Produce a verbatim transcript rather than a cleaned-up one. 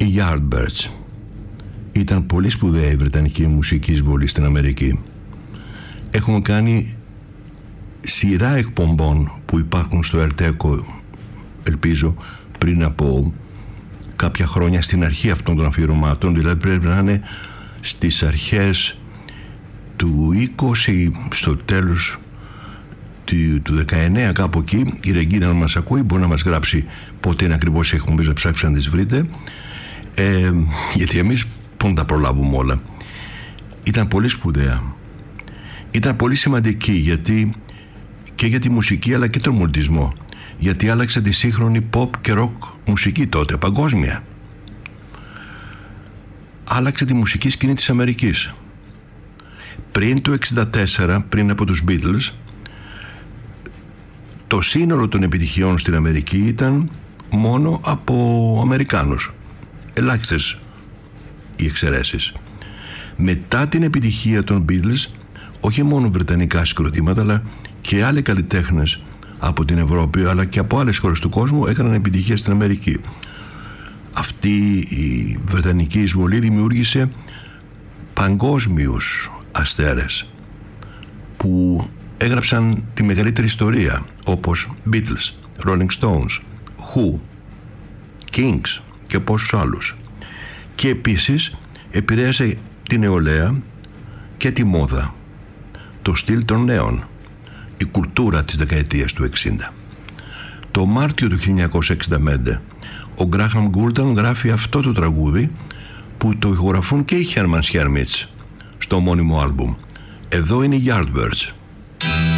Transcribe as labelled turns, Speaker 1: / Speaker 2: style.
Speaker 1: Οι Yardbirds ήταν πολύ σπουδαία η βρετανική μουσική εισβολή στην Αμερική. Έχουμε κάνει σειρά εκπομπών που υπάρχουν στο Ερτέκο, ελπίζω, πριν από κάποια χρόνια, στην αρχή αυτών των αφιερωμάτων, δηλαδή πρέπει να είναι στις αρχές του είκοσι, στο τέλος του, του δεκαεννέα, κάπου εκεί. Η Ρεγκίνα, να μας ακούει, μπορεί να μας γράψει πότε είναι ακριβώς οι εκπομπές, να ψάξετε να τις βρείτε, ε, γιατί εμείς πού τα προλάβουμε όλα. Ήταν πολύ σπουδαία, ήταν πολύ σημαντική, γιατί και για τη μουσική αλλά και τον πολιτισμό, γιατί άλλαξε τη σύγχρονη pop και rock μουσική τότε, παγκόσμια. Άλλαξε τη μουσική σκηνή της Αμερικής. Πριν το εξήντα τέσσερα, πριν από τους Beatles, το σύνολο των επιτυχιών στην Αμερική ήταν μόνο από Αμερικάνους. Ελάχιστες οι εξαιρέσεις. Μετά την επιτυχία των Beatles, όχι μόνο βρετανικά συγκροτήματα, αλλά και άλλοι καλλιτέχνες από την Ευρώπη αλλά και από άλλες χώρες του κόσμου έκαναν επιτυχία στην Αμερική. Αυτή η βρετανική εισβολή δημιούργησε παγκόσμιους αστέρες που έγραψαν τη μεγαλύτερη ιστορία, όπως Beatles, Rolling Stones, Who, Kings και πόσους άλλους. Και επίσης επηρέασε τη νεολαία και τη μόδα, το στυλ των νέων, η κουλτούρα της δεκαετίας του εξήντα. Το Μάρτιο του χίλια εννιακόσια εξήντα πέντε ο Γκράχαμ Γκούλταν γράφει αυτό το τραγούδι που το ηχογραφούν και οι Herman's Hermits στο ομώνυμο άλμπουμ. Εδώ είναι οι Yardbirds.